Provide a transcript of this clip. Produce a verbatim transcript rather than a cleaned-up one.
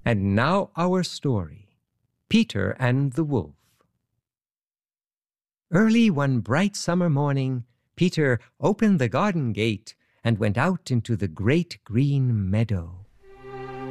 And now our story, Peter and the Wolf. Early one bright summer morning, Peter opened the garden gate and went out into the great green meadow.